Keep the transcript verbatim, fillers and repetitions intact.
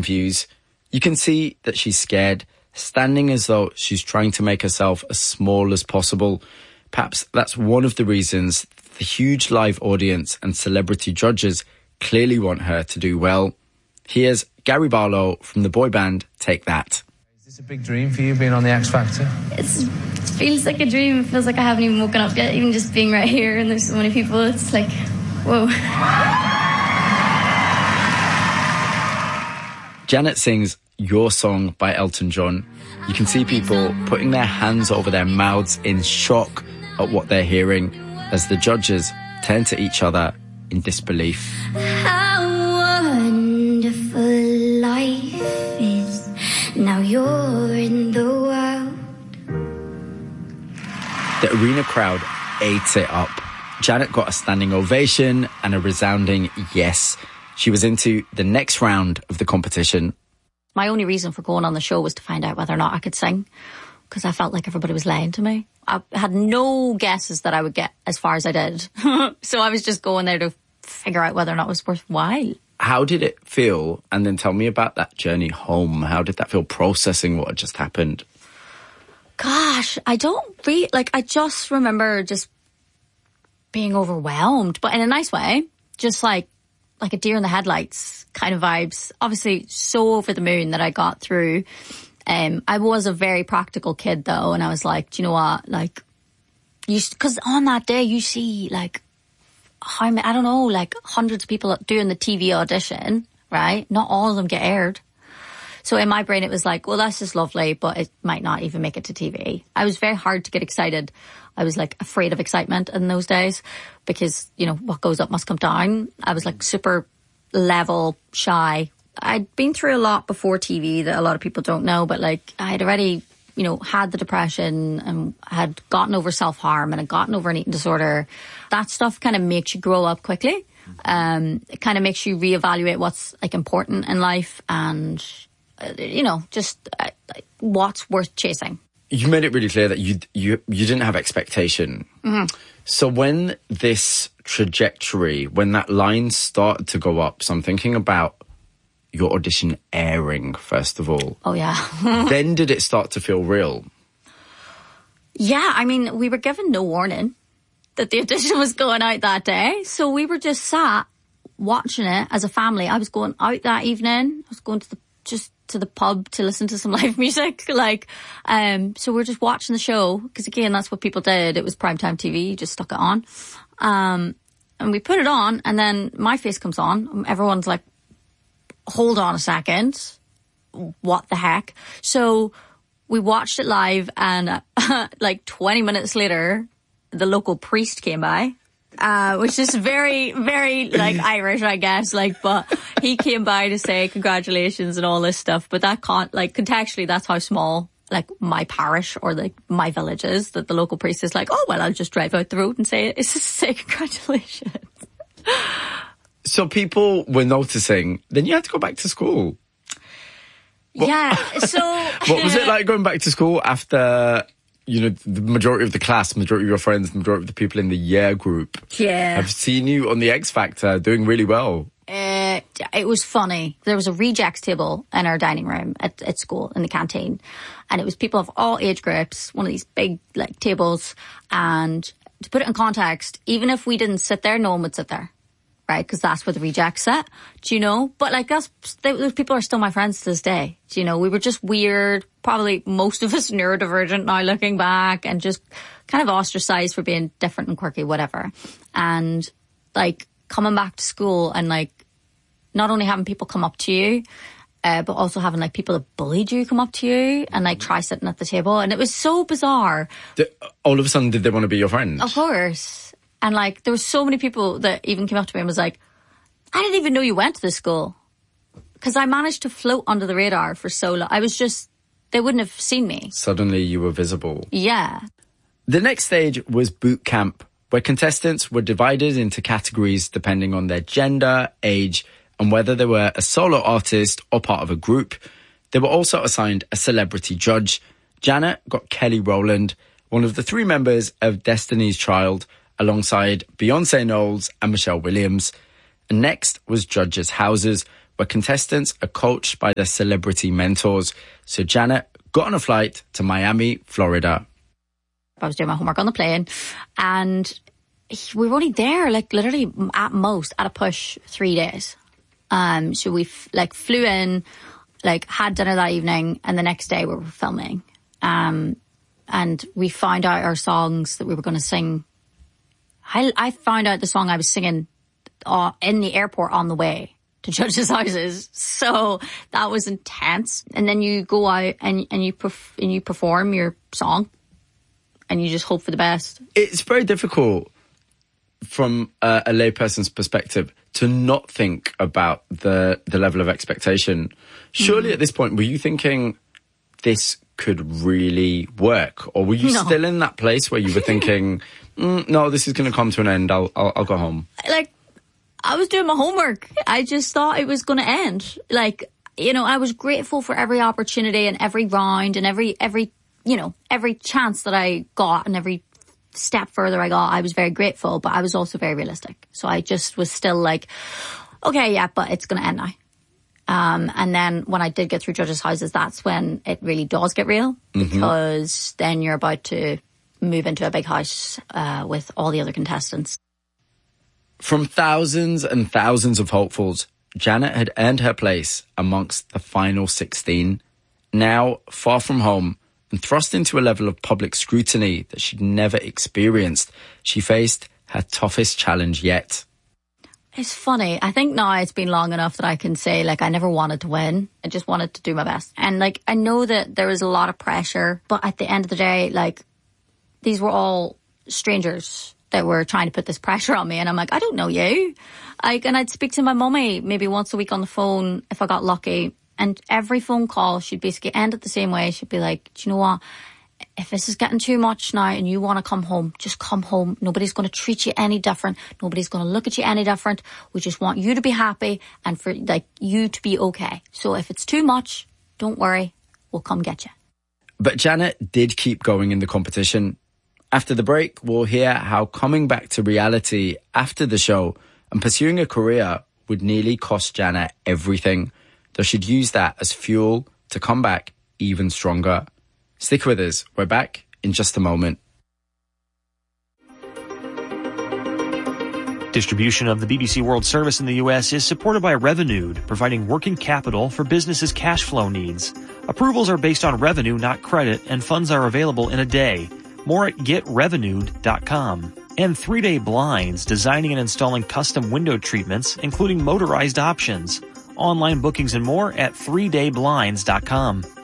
confused. You can see that she's scared, standing as though she's trying to make herself as small as possible. Perhaps that's one of the reasons the huge live audience and celebrity judges clearly want her to do well. Here's Gary Barlow from the boy band Take That. Is this a big dream for you, being on the X Factor? It's, it feels like a dream. It feels like I haven't even woken up yet, even just being right here and there's so many people. It's like, whoa. Janet sings Your Song by Elton John. You can see people putting their hands over their mouths in shock at what they're hearing as the judges turn to each other in disbelief. How wonderful life is. Now you're in the world. The arena crowd ate it up. Janet got a standing ovation and a resounding yes. She was into the next round of the competition. My only reason for going on the show was to find out whether or not I could sing, because I felt like everybody was lying to me. I had no guesses that I would get as far as I did. So I was just going there to figure out whether or not it was worthwhile. How did it feel? And then tell me about that journey home. How did that feel, processing what had just happened? Gosh, I don't really, like, I just remember just being overwhelmed, but in a nice way. Just like, like a deer in the headlights kind of vibes. Obviously so over the moon that I got through. Um, I was a very practical kid though, and I was like, do you know what? Like, you, because on that day you see like, how many, I don't know, like hundreds of people doing the T V audition, right? Not all of them get aired. So in my brain it was like, well, that's just lovely, but it might not even make it to T V. I was very hard to get excited. I was like afraid of excitement in those days because, you know, what goes up must come down. I was like super level shy. I'd been through a lot before T V that a lot of people don't know, but like I had already, you know, had the depression and had gotten over self-harm and had gotten over an eating disorder. That stuff kind of makes you grow up quickly. Um, it kind of makes you reevaluate what's like important in life and, uh, you know, just uh, what's worth chasing. You made it really clear that you you you didn't have expectation. Mm-hmm. So when this trajectory, when that line started to go up, so I'm thinking about your audition airing, first of all. Oh, yeah. Then did it start to feel real? Yeah, I mean, we were given no warning that the audition was going out that day. So we were just sat watching it as a family. I was going out that evening. I was going to the just to the pub to listen to some live music. Like, um, so we're just watching the show because, again, that's what people did. It was primetime T V. You just stuck it on. Um, and we put it on and then my face comes on. Everyone's like, hold on a second. What the heck? So we watched it live and uh, like twenty minutes later, the local priest came by. Uh, which is very, very, like, Irish, I guess, like, but he came by to say congratulations and all this stuff, but that can't, like, contextually, that's how small, like, my parish or, like, my village is, that the local priest is like, oh, well, I'll just drive out the road and say, it's just say congratulations. So people were noticing, then you had to go back to school. What? Yeah, so... What was it like going back to school after... You know, the majority of the class, majority of your friends, the majority of the people in the year group yeah. have seen you on the X Factor doing really well. Uh, it was funny. There was a rejects table in our dining room at, at school, in the canteen. And it was people of all age groups, one of these big like tables. And to put it in context, even if we didn't sit there, no one would sit there. Right? Because that's where the rejects sit. Do you know? But like that's, they, those people are still my friends to this day. Do you know? We were just weird. Probably most of us neurodivergent now looking back and just kind of ostracized for being different and quirky, whatever. And like coming back to school and like not only having people come up to you, uh, but also having like people that bullied you come up to you and like try sitting at the table. And it was so bizarre. The, all of a sudden, did they want to be your friend? Of course. And like there were so many people that even came up to me and was like, I didn't even know you went to this school. Because I managed to float under the radar for so long. I was just... They wouldn't have seen me. Suddenly you were visible. Yeah. The next stage was boot camp, where contestants were divided into categories depending on their gender, age, and whether they were a solo artist or part of a group. They were also assigned a celebrity judge. Janet got Kelly Rowland, one of the three members of Destiny's Child, alongside Beyonce Knowles and Michelle Williams. And next was judges' houses, where contestants are coached by their celebrity mentors. So Janet got on a flight to Miami, Florida. I was doing my homework on the plane, and we were only there, like, literally at most, at a push, three days. Um, so we, f- like, flew in, like, had dinner that evening, and the next day we were filming. Um, and we found out our songs that we were going to sing. I, I found out the song I was singing uh, in the airport on the way to judges' houses. So that was intense. And then you go out and, and, you, perf- and you perform your song, and you just hope for the best. It's very difficult from a, a layperson's perspective to not think about the, the level of expectation. Surely mm. at this point, were you thinking this could really work? Or were you no. still in that place where you were thinking, mm, no, this is going to come to an end, I'll, I'll, I'll go home? Like, I was doing my homework. I just thought it was going to end. Like, you know, I was grateful for every opportunity and every round and every, every, you know, every chance that I got and every step further I got. I was very grateful, but I was also very realistic. So I just was still like, okay, yeah, but it's going to end now. Um, and then when I did get through judges' houses, that's when it really does get real, because mm-hmm. then you're about to move into a big house uh, with all the other contestants. From thousands and thousands of hopefuls, Janet had earned her place amongst the final sixteen. Now, far from home and thrust into a level of public scrutiny that she'd never experienced, she faced her toughest challenge yet. It's funny. I think now it's been long enough that I can say, like, I never wanted to win. I just wanted to do my best. And, like, I know that there was a lot of pressure, but at the end of the day, like, these were all strangers that were trying to put this pressure on me. And I'm like, I don't know you. Like, and I'd speak to my mummy maybe once a week on the phone if I got lucky. And every phone call, she'd basically end it the same way. She'd be like, do you know what? If this is getting too much now and you want to come home, just come home. Nobody's going to treat you any different. Nobody's going to look at you any different. We just want you to be happy and for, like, you to be okay. So if it's too much, don't worry. We'll come get you. But Janet did keep going in the competition. After the break, we'll hear how coming back to reality after the show and pursuing a career would nearly cost Janet everything, though she'd use that as fuel to come back even stronger. Stick with us. We're back in just a moment. Distribution of the B B C World Service in the U S is supported by Revenued, providing working capital for businesses' cash flow needs. Approvals are based on revenue, not credit, and funds are available in a day. More at get revenued dot com. And three day Blinds, designing and installing custom window treatments, including motorized options. Online bookings and more at three day blinds dot com.